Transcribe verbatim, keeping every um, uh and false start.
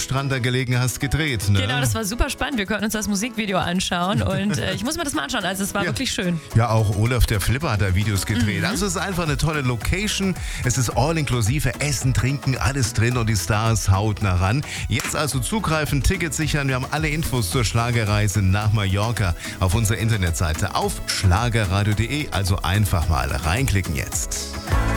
Strand da gelegen hast, gedreht. Ne? Genau, das war super spannend. Wir konnten uns das Musikvideo anschauen und äh, ich muss mir das mal anschauen. Also es war Ja. wirklich schön. Ja, auch Olaf der Flipper hat da Videos gedreht. Mhm. Also es ist einfach eine tolle Location. Es ist all inklusive, Essen, Trinken, alles drin und die Stars hautnah ran. Jetzt also zugreifen, Tickets sichern. Wir haben alle Infos zur Schlagerreise nach Mallorca auf unserer Internetseite auf schlagerradio punkt de. Also einfach mal reinklicken jetzt.